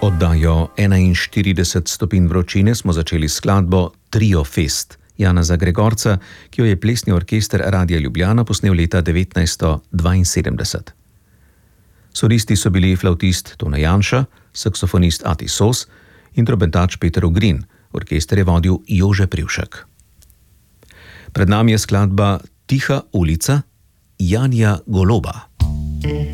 Oddajo 41 stopinj vročine smo začeli s skladbo Trio Fest Janeza Gregorca, ki jo je plesni orkester Radia Ljubljana posnel leta 1972. Solisti so bili flavtist Tone Janša, saksofonist Ati Sos in trobentač Peter Ogrin, orkester je vodil Jože Privšek. Pred nami je skladba Tiha ulica Janija Goloba.